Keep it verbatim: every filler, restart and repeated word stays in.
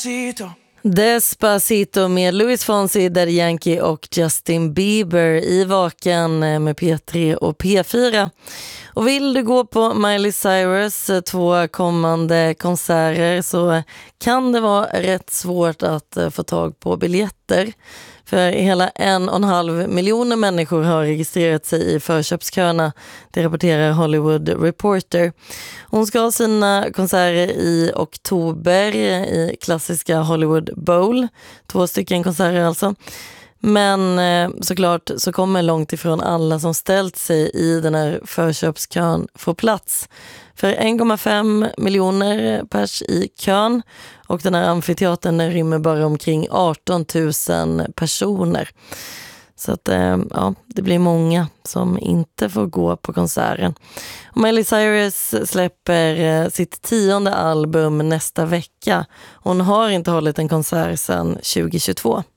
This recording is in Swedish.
Despacito med Luis Fonsi, Daddy Yankee och Justin Bieber i Vaken med P tre och P fyra. Och vill du gå på Miley Cyrus två kommande konserter så kan det vara rätt svårt att få tag på biljetter. För hela en och en halv miljoner människor har registrerat sig i förköpsköerna, det rapporterar Hollywood Reporter. Hon ska ha sina konserter i oktober i klassiska Hollywood Bowl, två stycken konserter alltså. Men eh, såklart så kommer långt ifrån alla som ställt sig i den här förköpskön få plats. För en komma fem miljoner pers i kön och den här amfiteatern rymmer bara omkring arton tusen personer. Så att eh, ja, det blir många som inte får gå på konserten. Och Miley Cyrus släpper eh, sitt tionde album nästa vecka. Hon har inte hållit en konsert sedan tjugo tjugotvå.